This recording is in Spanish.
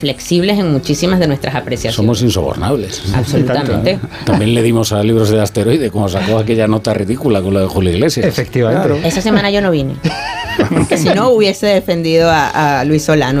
flexibles en muchísimas de nuestras apreciaciones. Somos insobornables. Absolutamente. También le dimos a Libros de Asteroide, como sacó aquella nota ridícula con lo de Julio Iglesias. Efectivamente. Esa semana yo no vine. Que si no hubiese defendido a Luis Solano.